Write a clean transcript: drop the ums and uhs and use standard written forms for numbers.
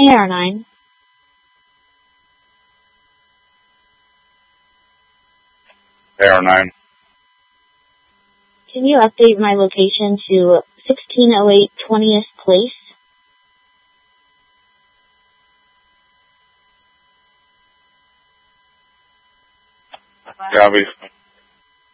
AR9. AR9. Can you update my location to 1608 20th Place? Yeah, obviously.